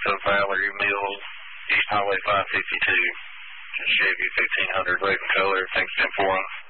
of Valerie Mills, East Highway 552. Chevy 1500 red and color. Thanks, 10-4.